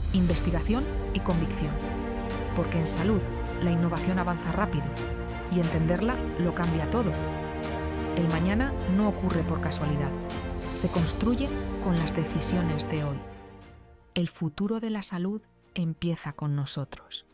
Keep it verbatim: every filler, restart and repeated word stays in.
investigación y convicción. Porque en salud la innovación avanza rápido y entenderla lo cambia todo. El mañana no ocurre por casualidad, se construye con las decisiones de hoy. El futuro de la salud empieza con nosotros.